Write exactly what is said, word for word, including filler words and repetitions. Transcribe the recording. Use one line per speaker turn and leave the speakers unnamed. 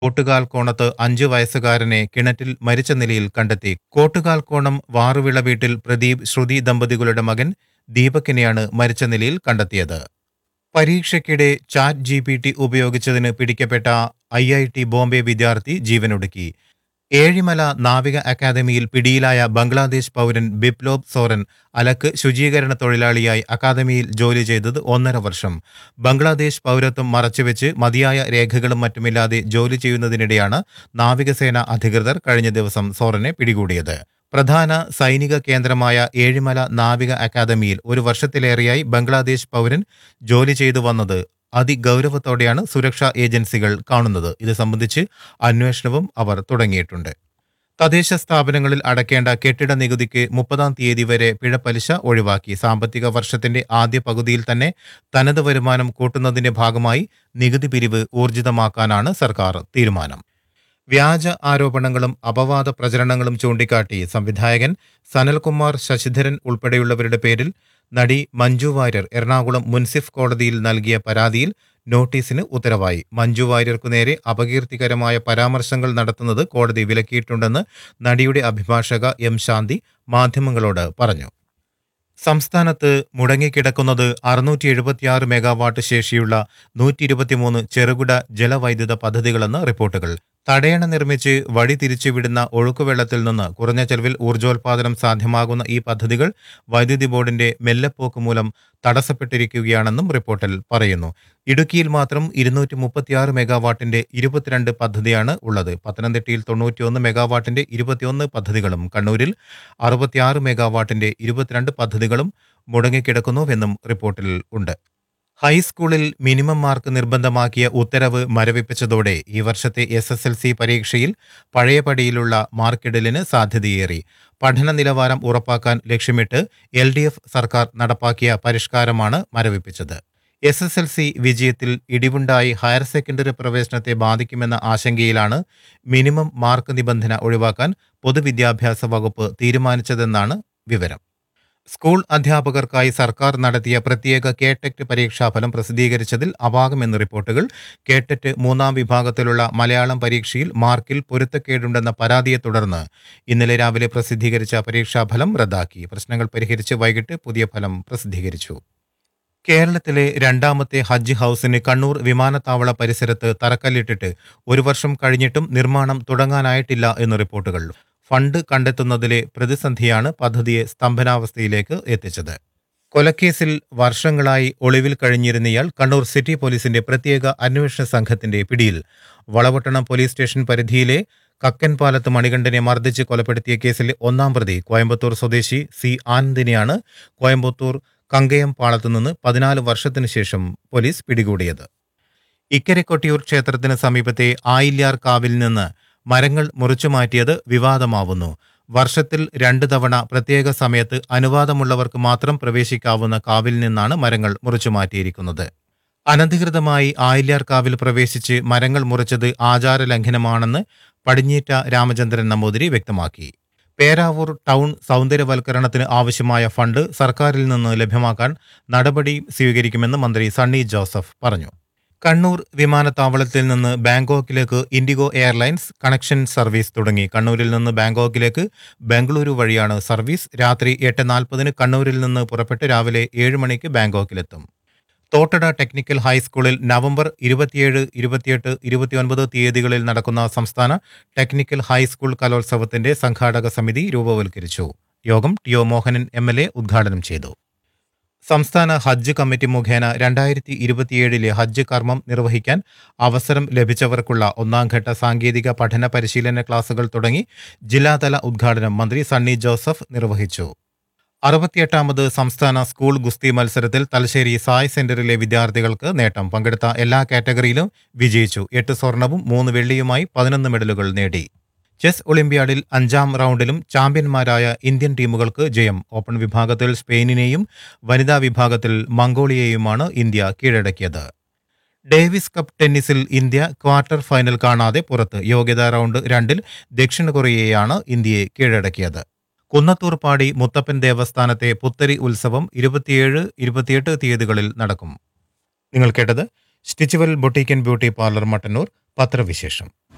കോട്ടുകാൽ കോണത്ത് അഞ്ചു വയസ്സുകാരനെ കിണറ്റിൽ മരിച്ച നിലയിൽ കണ്ടെത്തി. കോട്ടുകാൽ കോണം വാറുവിള വീട്ടിൽ പ്രദീപ് ശ്രുതി ദമ്പതികളുടെ മകൻ ദീപകിനെയാണ് മരിച്ച നിലയിൽ കണ്ടെത്തിയത്. പരീക്ഷയ്ക്കിടെ ചാറ്റ് ജി പി ടി ഉപയോഗിച്ചതിന് പിടിക്കപ്പെട്ട ഐ ഐ ടി ബോംബെ വിദ്യാർത്ഥി ജീവനൊടുക്കി. ഏഴിമല നാവിക അക്കാദമിയിൽ പിടിയിലായ ബംഗ്ലാദേശ് പൗരൻ ബിപ്ലോബ് സോറൻ അലക്ക് ശുചീകരണ തൊഴിലാളിയായി അക്കാദമിയിൽ ജോലി ചെയ്തത് ഒന്നര വർഷം. ബംഗ്ലാദേശ് പൗരത്വം മറച്ചുവെച്ച് മതിയായ രേഖകളും മറ്റുമില്ലാതെ ജോലി ചെയ്യുന്നതിനിടെയാണ് നാവികസേന അധികൃതർ കഴിഞ്ഞ ദിവസം സോറനെ പിടികൂടിയത്. പ്രധാന സൈനിക കേന്ദ്രമായ ഏഴിമല നാവിക അക്കാദമിയിൽ ഒരു വർഷത്തിലേറെയായി ബംഗ്ലാദേശ് പൗരൻ ജോലി ചെയ്തു വന്നത് അതിഗൗരവത്തോടെയാണ് സുരക്ഷാ ഏജൻസികൾ കാണുന്നത്. ഇത് സംബന്ധിച്ച് അന്വേഷണവും അവർ തുടങ്ങിയിട്ടുണ്ട്. തദ്ദേശ സ്ഥാപനങ്ങളിൽ അടയ്ക്കേണ്ട കെട്ടിട നികുതിക്ക് മുപ്പതാം തീയതി വരെ പിഴപ്പലിശ ഒഴിവാക്കി. സാമ്പത്തിക വർഷത്തിന്റെ ആദ്യ പകുതിയിൽ തന്നെ തനത് വരുമാനം കൂട്ടുന്നതിന്റെ ഭാഗമായി നികുതി പിരിവ് ഊർജിതമാക്കാനാണ് സർക്കാർ തീരുമാനം. വ്യാജ ആരോപണങ്ങളും അപവാദ പ്രചരണങ്ങളും ചൂണ്ടിക്കാട്ടി സംവിധായകൻ സനൽകുമാർ ശശിധരൻ ഉൾപ്പെടെയുള്ളവരുടെ പേരിൽ നടി മഞ്ജു വാര്യർ എറണാകുളം മുൻസിഫ് കോടതിയിൽ നൽകിയ പരാതിയിൽ നോട്ടീസിന് ഉത്തരവായി. മഞ്ജു വാര്യർക്കു നേരെ അപകീർത്തികരമായ പരാമർശങ്ങൾ നടത്തുന്നത് കോടതി വിലക്കിയിട്ടുണ്ടെന്ന് നടിയുടെ അഭിഭാഷക എം ശാന്തി മാധ്യമങ്ങളോട് പറഞ്ഞു. സംസ്ഥാനത്ത് മുടങ്ങിക്കിടക്കുന്നത് അറുന്നൂറ്റി എഴുപത്തിയാറ് മെഗാവാട്ട് ശേഷിയുള്ള നൂറ്റി ഇരുപത്തിമൂന്ന് ചെറുകിട ജലവൈദ്യുത പദ്ധതികളെന്ന് റിപ്പോർട്ടുകൾ. തടയണ നിർമ്മിച്ച് വഴി തിരിച്ചുവിടുന്ന ഒഴുക്കുവെള്ളത്തിൽ നിന്ന് കുറഞ്ഞ ചെലവിൽ ഊർജ്ജോൽപാദനം സാധ്യമാകുന്ന ഈ പദ്ധതികൾ വൈദ്യുതി ബോർഡിന്റെ മെല്ലെപ്പോക്ക് മൂലം തടസ്സപ്പെട്ടിരിക്കുകയാണെന്നും റിപ്പോർട്ടിൽ പറയുന്നു. ഇടുക്കിയിൽ മാത്രം ഇരുന്നൂറ്റി മുപ്പത്തിയാറ് മെഗാവാട്ടിന്റെ ഇരുപത്തിരണ്ട് പദ്ധതിയാണ് ഉള്ളത്. പത്തനംതിട്ടയിൽ തൊണ്ണൂറ്റിയൊന്ന് മെഗാവാട്ടിന്റെ ഇരുപത്തിയൊന്ന് പദ്ധതികളും കണ്ണൂരിൽ അറുപത്തിയാറ് മെഗാവാട്ടിന്റെ ഇരുപത്തിരണ്ട് പദ്ധതികളും മുടങ്ങിക്കിടക്കുന്നുവെന്നും റിപ്പോർട്ടിൽ ഉണ്ട്. ഹൈസ്കൂളിൽ മിനിമം മാർക്ക് നിർബന്ധമാക്കിയ ഉത്തരവ് മരവിപ്പിച്ചതോടെ ഈ വർഷത്തെ എസ് എസ് എൽ സി പരീക്ഷയിൽ പഴയപടിയിലുള്ള മാർക്കിടലിന് സാധ്യതയേറി. പഠന നിലവാരം ഉറപ്പാക്കാൻ ലക്ഷ്യമിട്ട് എൽ ഡി എഫ് സർക്കാർ നടപ്പാക്കിയ പരിഷ്കാരമാണ് മരവിപ്പിച്ചത്. എസ് എസ് എൽ സി വിജയത്തിൽ ഇടിവുണ്ടായി ഹയർ സെക്കൻഡറി പ്രവേശനത്തെ ബാധിക്കുമെന്ന ആശങ്കയിലാണ് മിനിമം മാർക്ക് നിബന്ധന ഒഴിവാക്കാൻ പൊതുവിദ്യാഭ്യാസ വകുപ്പ് തീരുമാനിച്ചതെന്നാണ് വിവരം. സ്കൂൾ അധ്യാപകർക്കായി സർക്കാർ നടത്തിയ പ്രത്യേക കേടെറ്റ് പരീക്ഷാഫലം പ്രസിദ്ധീകരിച്ചതിൽ അപാകമെന്ന് റിപ്പോർട്ടുകൾ. കേടെറ്റ് മൂന്നാം വിഭാഗത്തിലുള്ള മലയാളം പരീക്ഷയിൽ മാർക്കിൽ പൊരുത്തക്കേടുണ്ടെന്ന പരാതിയെ തുടർന്ന് ഇന്നലെ രാവിലെ പ്രസിദ്ധീകരിച്ച പരീക്ഷാഫലം റദ്ദാക്കി. പ്രശ്നങ്ങൾ പരിഹരിച്ച് വൈകിട്ട് പുതിയ ഫലം പ്രസിദ്ധീകരിച്ചു. കേരളത്തിലെ രണ്ടാമത്തെ ഹജ്ജ് ഹൌസിന് കണ്ണൂർ വിമാനത്താവള പരിസരത്ത് തറക്കല്ലിട്ടിട്ട് ഒരു വർഷം കഴിഞ്ഞിട്ടും നിർമ്മാണം തുടങ്ങാനായിട്ടില്ല എന്ന് റിപ്പോർട്ടുകൾ. ഫണ്ട് കണ്ടെത്തുന്നതിലെ പ്രതിസന്ധിയാണ് പദ്ധതിയെ സ്തംഭനാവസ്ഥയിലേക്ക് എത്തിച്ചത്. കൊലക്കേസിൽ വർഷങ്ങളായി ഒളിവിൽ കഴിഞ്ഞിരുന്നയാൾ കണ്ണൂർ സിറ്റി പോലീസിന്റെ പ്രത്യേക അന്വേഷണ സംഘത്തിന്റെ പിടിയിൽ. വളവട്ടണം പോലീസ് സ്റ്റേഷൻ പരിധിയിലെ കക്കൻപാലത്ത് മണികണ്ഠനെ മർദ്ദിച്ച് കൊലപ്പെടുത്തിയ കേസിലെ ഒന്നാം പ്രതി കോയമ്പത്തൂർ സ്വദേശി സി ആനന്ദിനെയാണ് കോയമ്പത്തൂർ കങ്കയം പാളത്തു നിന്ന് പതിനാല് വർഷത്തിനു ശേഷം പോലീസ് പിടികൂടിയത്. ഇക്കരെ കൊട്ടിയൂർ ക്ഷേത്രത്തിന് സമീപത്തെ ആയില്യാർ കാവിൽ നിന്ന് മരങ്ങൾ മുറിച്ചുമാറ്റിയത് വിവാദമാവുന്നു. വർഷത്തിൽ രണ്ടു തവണ പ്രത്യേക സമയത്ത് അനുവാദമുള്ളവർക്ക് മാത്രം പ്രവേശിക്കാവുന്ന കാവിൽ നിന്നാണ് മരങ്ങൾ മുറിച്ചുമാറ്റിയിരിക്കുന്നത്. അനധികൃതമായി ആയില്യാർ കാവിൽ പ്രവേശിച്ച് മരങ്ങൾ മുറിച്ചത് ആചാരലംഘനമാണെന്ന് പടിഞ്ഞീറ്റ രാമചന്ദ്രൻ നമ്പൂതിരി വ്യക്തമാക്കി. പേരാവൂർ ടൗൺ സൗന്ദര്യവൽക്കരണത്തിന് ആവശ്യമായ ഫണ്ട് സർക്കാരിൽ നിന്ന് ലഭ്യമാക്കാൻ നടപടി സ്വീകരിക്കുമെന്ന് മന്ത്രി സണ്ണി ജോസഫ് പറഞ്ഞു. കണ്ണൂർ വിമാനത്താവളത്തിൽ നിന്ന് ബാങ്കോക്കിലേക്ക് ഇൻഡിഗോ എയർലൈൻസ് കണക്ഷൻ സർവീസ് തുടങ്ങി. കണ്ണൂരിൽ നിന്ന് ബാങ്കോക്കിലേക്ക് ബംഗളൂരു വഴിയാണ് സർവീസ്. രാത്രി എട്ട് നാൽപ്പതിന് കണ്ണൂരിൽ നിന്ന് പുറപ്പെട്ട് രാവിലെ ഏഴ് മണിക്ക് ബാങ്കോക്കിലെത്തും. തോട്ടട ടെക്നിക്കൽ ഹൈസ്കൂളിൽ നവംബർ ഇരുപത്തിയേഴ് ഇരുപത്തിയെട്ട് ഇരുപത്തിയൊൻപത് തീയതികളിൽ നടക്കുന്ന സംസ്ഥാന ടെക്നിക്കൽ ഹൈസ്കൂൾ കലോത്സവത്തിന്റെ സംഘാടക സമിതി രൂപവൽക്കരിച്ചു. യോഗം T O Mohanan M L A ഉദ്ഘാടനം ചെയ്തു. സംസ്ഥാന ഹജ്ജ് കമ്മിറ്റി മുഖേന രണ്ടായിരത്തി ഇരുപത്തിയേഴിലെ ഹജ്ജ് കർമ്മം നിർവഹിക്കാൻ അവസരം ലഭിച്ചവർക്കുള്ള ഒന്നാംഘട്ട സാങ്കേതിക പഠന പരിശീലന ക്ലാസുകൾ തുടങ്ങി ജില്ലാതല ഉദ്ഘാടനം മന്ത്രി സണ്ണി ജോസഫ് നിർവഹിച്ചു. അറുപത്തിയെട്ടാമത് സംസ്ഥാന സ്കൂൾ ഗുസ്തി മത്സരത്തിൽ തലശ്ശേരി സായ് സെന്ററിലെ വിദ്യാർത്ഥികൾക്ക് നേട്ടം. പങ്കെടുത്ത എല്ലാ കാറ്റഗറിയിലും വിജയിച്ചു. എട്ട് സ്വർണവും മൂന്ന് വെള്ളിയുമായി പതിനൊന്ന് മെഡലുകൾ നേടി. ചെസ് ഒളിമ്പ്യാഡിൽ അഞ്ചാം റൗണ്ടിലും ചാമ്പ്യന്മാരായ ഇന്ത്യൻ ടീമുകൾക്ക് ജയം. ഓപ്പൺ വിഭാഗത്തിൽ സ്പെയിനിനെയും വനിതാ വിഭാഗത്തിൽ മംഗോളിയയുമാണ് ഇന്ത്യ കീഴടക്കിയത്. ഡേവിസ് കപ്പ് ടെന്നീസിൽ ഇന്ത്യ ക്വാർട്ടർ ഫൈനൽ കാണാതെ പുറത്ത്. യോഗ്യതാ റൗണ്ട് രണ്ടിൽ ദക്ഷിണ കൊറിയയാണ് ഇന്ത്യയെ കീഴടക്കിയത്. കുന്നത്തൂർപ്പാടി മുത്തപ്പൻ ദേവസ്ഥാനത്തെ പുത്തരി ഉത്സവം ഇരുപത്തിയേഴ് ഇരുപത്തിയെട്ട് തീയതികളിൽ നടക്കും. നിങ്ങൾ കേട്ടത് സ്റ്റിച്ചുവൽ boutique and beauty parlour Mattannur പത്രവിശേഷം.